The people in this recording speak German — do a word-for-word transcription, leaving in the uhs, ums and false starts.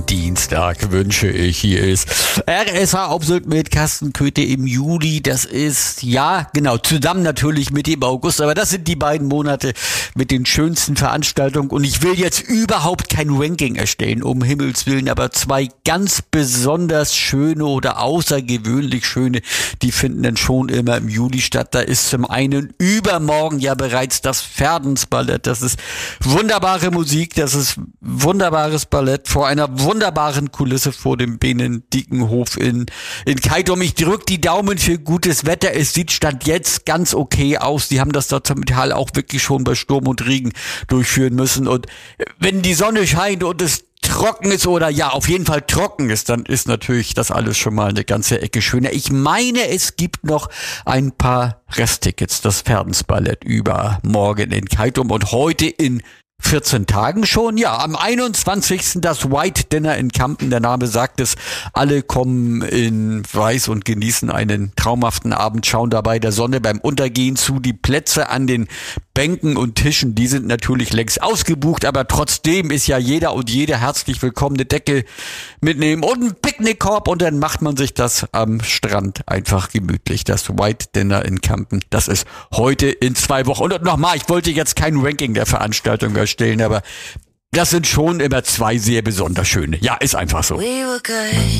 schönen Dienstag wünsche ich. Hier ist R S H auf Sylt mit Carsten Köthe im Juli. Das ist, ja, genau, zusammen natürlich mit dem August. Aber das sind die beiden Monate mit den schönsten Veranstaltungen. Und ich will jetzt überhaupt kein Ranking erstellen, um Himmels Willen. Aber zwei ganz besonders schöne oder außergewöhnlich schöne, die finden dann schon immer im Juli statt. Da ist zum einen übermorgen ja bereits das Verdensballett. Das ist wunderbare Musik, das ist wunderbares Ballett vor einer wunderbaren Kulisse vor dem Benedikenhof in, in Keitum. Ich drück die Daumen für gutes Wetter. Es sieht Stand jetzt ganz okay aus. Die haben das dort zum Teil auch wirklich schon bei Sturm und Regen durchführen müssen. Und wenn die Sonne scheint und es trocken ist oder ja, auf jeden Fall trocken ist, dann ist natürlich das alles schon mal eine ganze Ecke schöner. Ich meine, es gibt noch ein paar Resttickets, das Verdensballett übermorgen in Keitum und heute in vierzehn Tagen schon, ja, am einundzwanzigsten das White Dinner in Kampen, der Name sagt es, alle kommen in Weiß und genießen einen traumhaften Abend, schauen dabei der Sonne beim Untergehen zu. Die Plätze an den Bänken und Tischen, die sind natürlich längst ausgebucht, aber trotzdem ist ja jeder und jede herzlich willkommen, eine Decke mitnehmen und einen Picknickkorb und dann macht man sich das am Strand einfach gemütlich. Das White Dinner in Kampen, das ist heute in zwei Wochen. Und nochmal, ich wollte jetzt kein Ranking der Veranstaltung erstellen, aber das sind schon immer zwei sehr besonders schöne. Ja, ist einfach so. We were good.